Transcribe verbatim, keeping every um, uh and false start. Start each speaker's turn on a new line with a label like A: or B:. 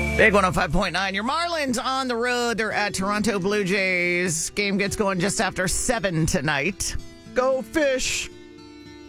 A: Big one oh five point nine. Your Marlins on the road. They're at Toronto Blue Jays. Game gets going just after seven tonight. Go Fish!